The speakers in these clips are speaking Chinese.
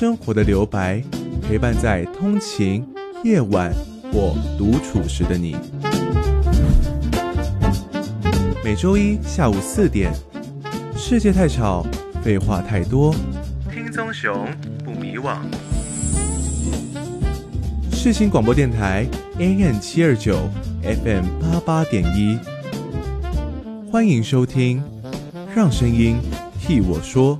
生活的留白，陪伴在通勤、夜晚或独处时的你。每周一下午4点，世界太吵，废话太多，听棕熊不迷惘。世新广播电台 AM729 FM88.1，欢迎收听，让声音替我说。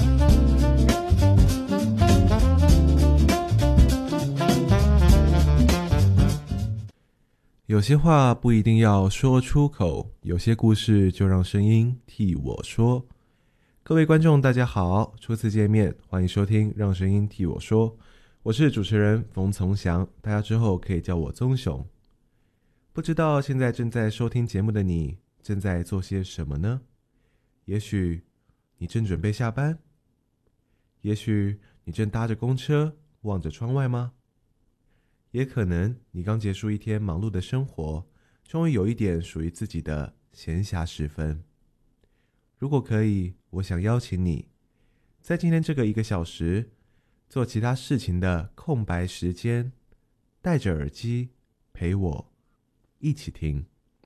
有些话不一定要说出口，有些故事就让声音替我说。各位观众大家好，初次见面，欢迎收听让声音替我说，我是主持人冯从祥，大家之后可以叫我棕熊。不知道现在正在收听节目的你正在做些什么呢？也许你正准备下班，也许你正搭着公车望着窗外吗？也可能你刚结束一天忙碌的生活，终于有一点属于自己的闲暇时分。如果可以，我想邀请你在今天这个1个小时做其他事情的空白时间，戴着耳机陪我一起听。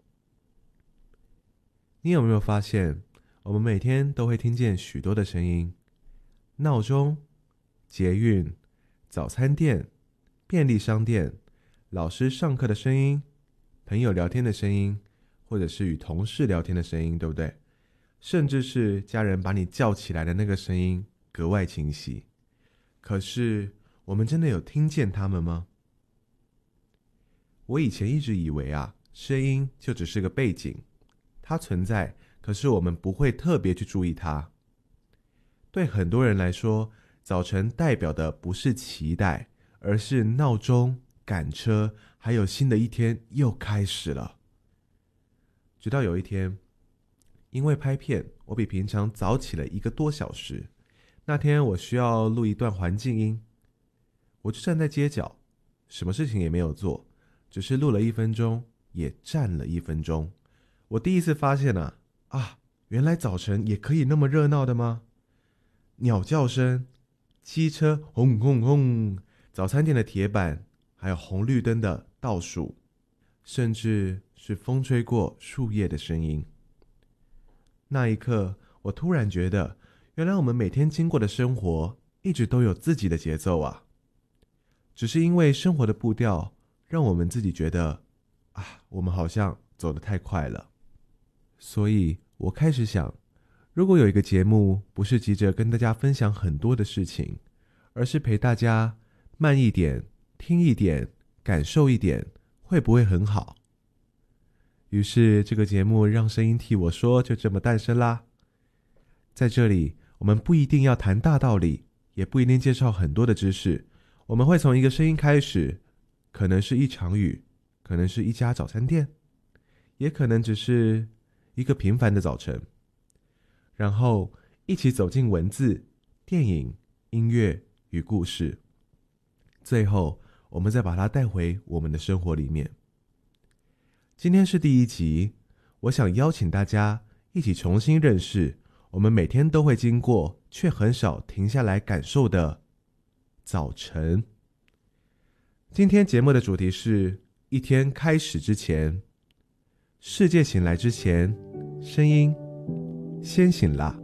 你有没有发现，我们每天都会听见许多的声音，闹钟、捷运、早餐店、便利商店、老师上课的声音，朋友聊天的声音，或者是与同事聊天的声音，对不对？甚至是家人把你叫起来的那个声音格外清晰。可是我们真的有听见他们吗？我以前一直以为声音就只是个背景，它存在，可是我们不会特别去注意它。对很多人来说，早晨代表的不是期待，而是闹钟、赶车，还有新的一天又开始了。直到有一天，因为拍片，我比平常早起了1个多小时。那天我需要录一段环境音，我就站在街角，什么事情也没有做，只是录了1分钟，也站了1分钟。我第一次发现原来早晨也可以那么热闹的吗？鸟叫声、机车轰轰轰，早餐店的铁板，还有红绿灯的倒数，甚至是风吹过树叶的声音。那一刻，我突然觉得，原来我们每天经过的生活一直都有自己的节奏啊。只是因为生活的步调，让我们自己觉得我们好像走得太快了。所以我开始想，如果有一个节目不是急着跟大家分享很多的事情，而是陪大家慢一点，听一点，感受一点，会不会很好？于是这个节目让声音替我说就这么诞生啦。在这里，我们不一定要谈大道理，也不一定介绍很多的知识，我们会从一个声音开始，可能是一场雨，可能是一家早餐店，也可能只是一个平凡的早晨，然后一起走进文字、电影、音乐与故事，最后我们再把它带回我们的生活里面。今天是第1集，我想邀请大家一起重新认识我们每天都会经过却很少停下来感受的早晨。今天节目的主题是一天开始之前，世界醒来之前，声音先醒啦。